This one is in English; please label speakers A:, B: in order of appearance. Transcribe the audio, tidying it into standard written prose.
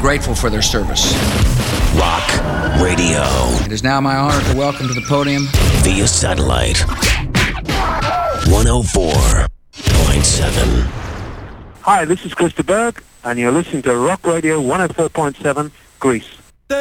A: grateful for their service.
B: Rock Radio.
A: It is now my honor to welcome to the podium
B: via satellite 104.7.
C: Hi, this is Chris de Berg, and you're listening to Rock Radio 104.7 Greece.